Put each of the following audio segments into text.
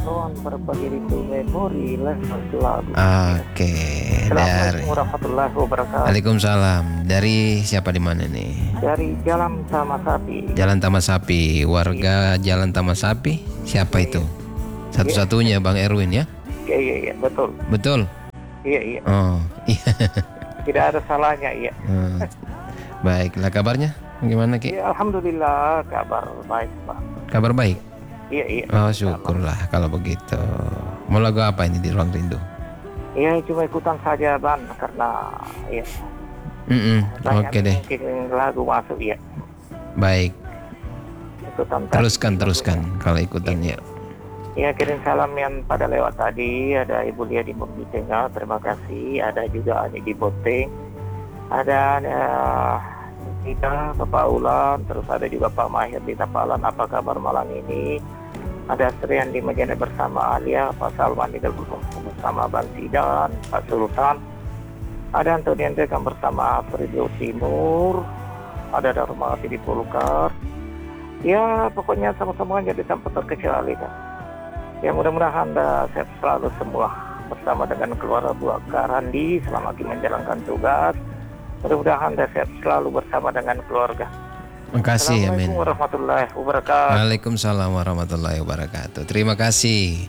Ruang berbagi rindu memori lewat lagu. Oke, dari Assalamualaikum warahmatullahi wabarakatuh. Waalaikumsalam. Dari siapa di mana nih? Dari Jalan Sama Sapi. Jalan Taman Sapi, warga Jalan Taman Sapi. Siapa itu? Satu-satunya Bang Erwin ya? Iya, betul. Betul? Iya. Oh, iya. Tidak ada salahnya, iya. Baiklah, kabarnya gimana Ki? Ya, alhamdulillah kabar baik, Pak. Kabar baik? Iya. Oh, syukurlah kalau begitu. Mau lagu apa ini di Ruang Rindu? Iya, cuma ikutan saja, Ban, karena ya. Oke deh. Mungkin lagu masuk, ya. Baik. Ikutan. Teruskan kalau ikutan ya. Ya, kirim salam yang pada lewat tadi. Ada Ibu Lia di Bukit Tengah, terima kasih. Ada juga Ani di Boteng. Ada kita, Bapak Ulan, terus ada juga Pak Mahir di Tapalan. Apa kabar malam ini? Ada Strian di Majene bersama Alia, Pak Salman di Delbus bersama Bansi dan Pak Sultan. Ada Antonian Dekan bersama Afridio Timur. Ada Darmawati di Pulukar. Ya, pokoknya sama-sama jadi tanpa terkecuali kan. Ya, mudah-mudahan Anda sehat selalu semua bersama dengan keluarga Kak Randi selama menjalankan tugas. Mudah-mudahan Anda sehat selalu bersama dengan keluarga. Makasih, amin. Assalamualaikum warahmatullahi wabarakatuh. Waalaikumsalam warahmatullahi wabarakatuh. Terima kasih.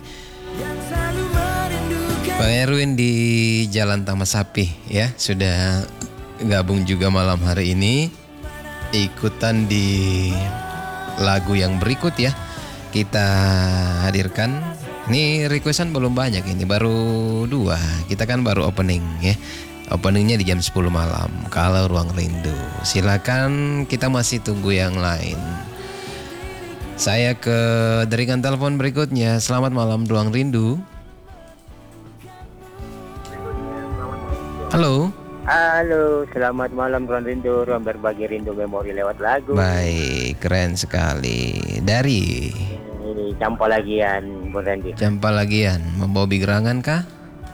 Pak Erwin di Jalan Taman Sapi ya, sudah gabung juga malam hari ini. Ikutan di lagu yang berikut ya. Kita hadirkan. Ini requestan belum banyak, ini baru 2. Kita kan baru opening ya. Openingnya di jam 10 malam. Kalau Ruang Rindu, silakan, kita masih tunggu yang lain. Saya ke jaringan telepon berikutnya. Selamat malam Ruang Rindu. Halo. Halo, selamat malam Ruang Rindu, ruang berbagi rindu memori lewat lagu. Baik, keren sekali. Dari Ini Campalagian, Bung Randy. Campalagian, membawa gerangan kah?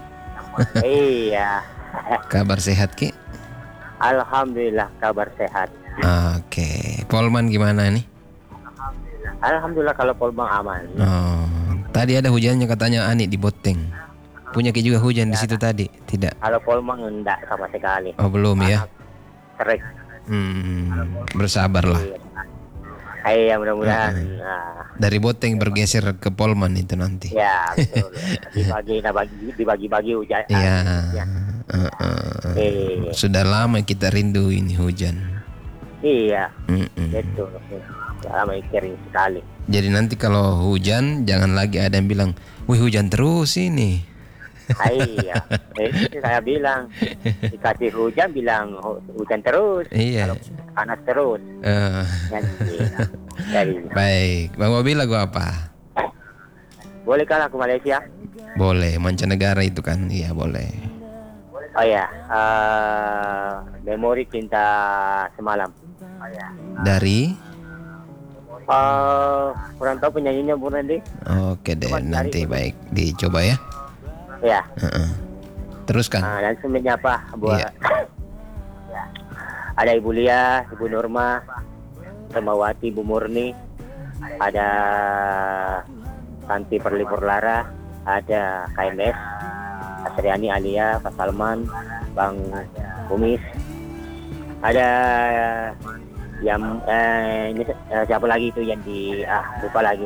Iya. Kabar sehat Ki? Alhamdulillah kabar sehat. Oke, Polman gimana nih? Alhamdulillah kalau Polbang aman. Oh, tadi ada hujannya katanya Ani di Boteng. Punya Ki juga hujan di situ tadi? Tidak. Kalau Polbang enggak sama sekali. Oh, belum ya? Terik. Bersabarlah. Iya, mudah-mudahan. Dari Boteng bergeser ke Polman itu nanti. Ya, betul. Dibagi-bagi hujan. Iya. Ya. Iya. Sudah lama kita rindu ini hujan. Iya. Betul. Lama kering sekali. Jadi nanti kalau hujan jangan lagi ada yang bilang, "Wih, hujan terus ini." Iya. Saya bilang dikasih hujan bilang hujan terus. Iya. Kalau panas terus. Baik, Bang Mobil lagu apa? Boleh kalah ke Malaysia? Boleh, mancanegara itu kan, iya boleh. Oh ya, memori cinta semalam. Dari? Kurang tahu penyanyinya Bu Randy. Oke deh, nanti baik dicoba ya. Ya. Teruskan. Dan menyapa buat ada Ibu Lia, Ibu Norma, Semawati, Bu Murni, ada Santi Perlipur Lara, ada KMS, Asriani Alia, Pak Salman, Bang Kumis, ada yang ini siapa lagi itu yang lupa lagi,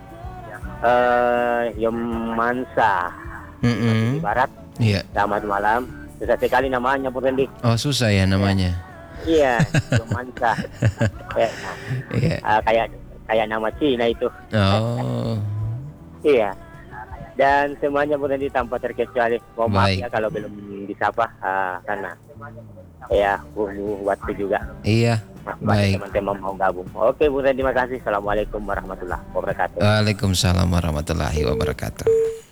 Yom Mansa di Barat. Iya. Selamat malam. Susah sekali namanya Bu Randy. Oh, susah ya namanya. Iya, Yom Mansa. Kayak nama Cina itu. Oh. Iya. Dan semuanya Bu Randy tanpa terkecuali. Mohon maaf ya kalau belum disapa karena ya waktu juga. Iya. Baik. Teman-teman mau gabung. Oke Bu Randy, terima kasih. Assalamualaikum warahmatullahi wabarakatuh. Waalaikumsalam warahmatullahi wabarakatuh.